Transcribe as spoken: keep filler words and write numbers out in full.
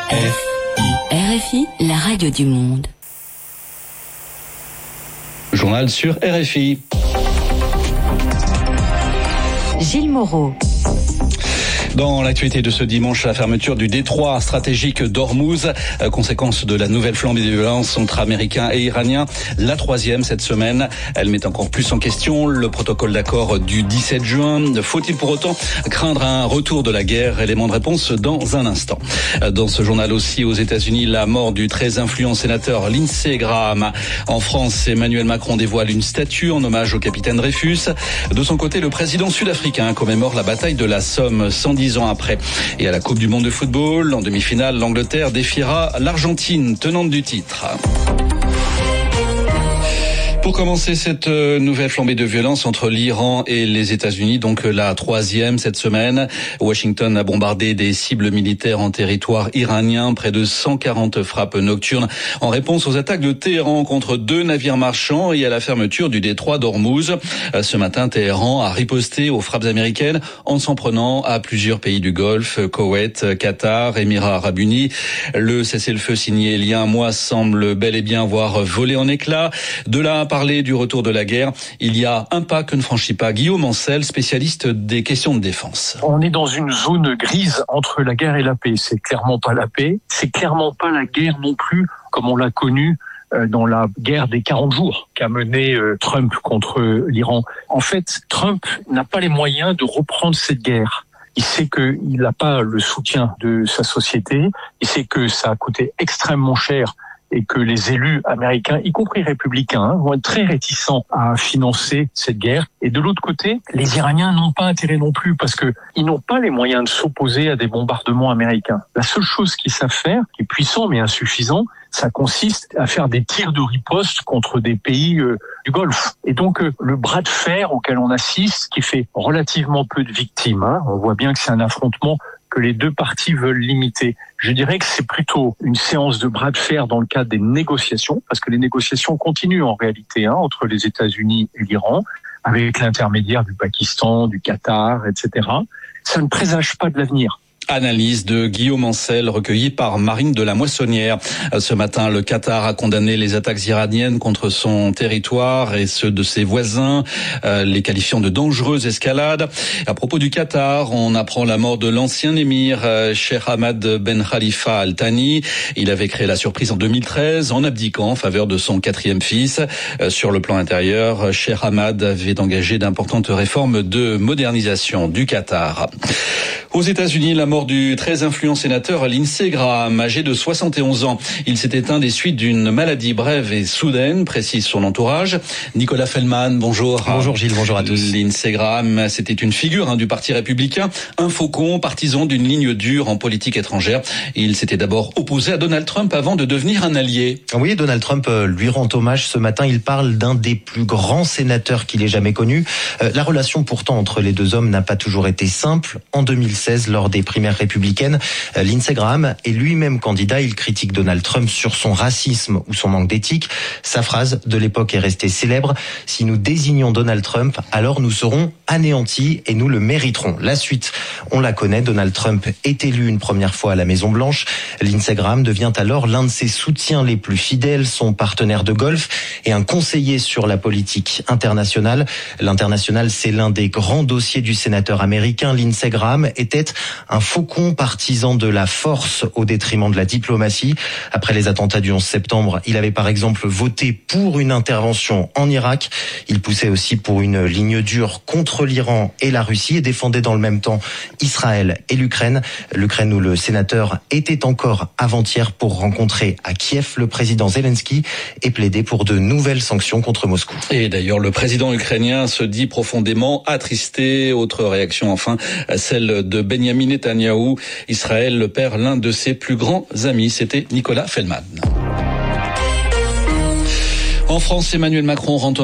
R F I, la radio du monde. Journal sur R F I. Gilles Moreau. Dans l'actualité de ce dimanche, la fermeture du détroit stratégique d'Ormuz, conséquence de la nouvelle flambée des violences entre Américains et Iraniens, la troisième cette semaine. Elle met encore plus en question le protocole d'accord du dix-sept juin. Faut-il pour autant craindre un retour de la guerre? Élément de réponse dans un instant. Dans ce journal aussi, aux États-Unis, la mort du très influent sénateur Lindsey Graham. En France, Emmanuel Macron dévoile une statue en hommage au capitaine Dreyfus. De son côté, le président sud-africain commémore la bataille de la Somme cent dix ans après. Et à la Coupe du monde de football, en demi-finale, l'Angleterre défiera l'Argentine, tenante du titre. Pour commencer cette nouvelle flambée de violence entre l'Iran et les États-Unis, donc la troisième cette semaine, Washington a bombardé des cibles militaires en territoire iranien, près de cent quarante frappes nocturnes en réponse aux attaques de Téhéran contre deux navires marchands et à la fermeture du détroit d'Ormuz. Ce matin, Téhéran a riposté aux frappes américaines en s'en prenant à plusieurs pays du Golfe, Koweït, Qatar, Émirats arabes unis. Le cessez-le-feu signé il y a un mois semble bel et bien avoir volé en éclats. De là parler du retour de la guerre, il y a un pas que ne franchit pas Guillaume Ancel, spécialiste des questions de défense. On est dans une zone grise entre la guerre et la paix. C'est clairement pas la paix, c'est clairement pas la guerre non plus comme on l'a connue dans la guerre des quarante jours qu'a menée Trump contre l'Iran. En fait, Trump n'a pas les moyens de reprendre cette guerre. Il sait qu'il n'a pas le soutien de sa société, il sait que ça a coûté extrêmement cher et que les élus américains, y compris républicains, hein, vont être très réticents à financer cette guerre. Et de l'autre côté, les Iraniens n'ont pas intérêt non plus parce que ils n'ont pas les moyens de s'opposer à des bombardements américains. La seule chose qu'ils savent faire, qui est puissant mais insuffisant, ça consiste à faire des tirs de riposte contre des pays euh, du Golfe. Et donc, euh, le bras de fer auquel on assiste, qui fait relativement peu de victimes, hein, on voit bien que c'est un affrontement que les deux parties veulent limiter. Je dirais que c'est plutôt une séance de bras de fer dans le cadre des négociations, parce que les négociations continuent en réalité hein, entre les États-Unis et l'Iran, avec l'intermédiaire du Pakistan, du Qatar, et cetera. Ça ne présage pas de l'avenir. Analyse de Guillaume Ancel recueillie par Marine de la Moissonnière. Ce matin, le Qatar a condamné les attaques iraniennes contre son territoire et ceux de ses voisins, euh, les qualifiant de dangereuses escalades. À propos du Qatar, on apprend la mort de l'ancien émir euh, Sheikh Hamad Ben Khalifa Al Thani. Il avait créé la surprise en deux mille treize en abdiquant en faveur de son quatrième fils. Euh, sur le plan intérieur, Sheikh Hamad avait engagé d'importantes réformes de modernisation du Qatar. Aux États-Unis, la mort du très influent sénateur Lindsey Graham, âgé de soixante et onze ans. Il s'est éteint des suites d'une maladie brève et soudaine, précise son entourage. Nicolas Feldman, bonjour. Bonjour Gilles, bonjour à tous. Lindsey Graham, c'était une figure hein, du Parti républicain, un faucon, partisan d'une ligne dure en politique étrangère. Il s'était d'abord opposé à Donald Trump avant de devenir un allié. Oui, Donald Trump lui rend hommage ce matin. Il parle d'un des plus grands sénateurs qu'il ait jamais connu. La relation pourtant entre les deux hommes n'a pas toujours été simple. En deux mille seize, lors des primaires républicaines, Lindsey Graham est lui-même candidat. Il critique Donald Trump sur son racisme ou son manque d'éthique. Sa phrase de l'époque est restée célèbre. Si nous désignons Donald Trump, alors nous serons anéantis et nous le mériterons. La suite, on la connaît. Donald Trump est élu une première fois à la Maison-Blanche. Lindsey Graham devient alors l'un de ses soutiens les plus fidèles, son partenaire de golf et un conseiller sur la politique internationale. L'international, c'est l'un des grands dossiers du sénateur américain. Lindsey Graham était un faucon partisan de la force au détriment de la diplomatie. Après les attentats du onze septembre, il avait par exemple voté pour une intervention en Irak. Il poussait aussi pour une ligne dure contre l'Iran et la Russie et défendait dans le même temps Israël et l'Ukraine. L'Ukraine où le sénateur était encore avant-hier pour rencontrer à Kiev le président Zelensky et plaider pour de nouvelles sanctions contre Moscou. Et d'ailleurs, le président ukrainien se dit profondément attristé. Autre réaction enfin, celle de Benjamin Netanyahou. Israël perd l'un de ses plus grands amis. C'était Nicolas Feldman. En France, Emmanuel Macron rentre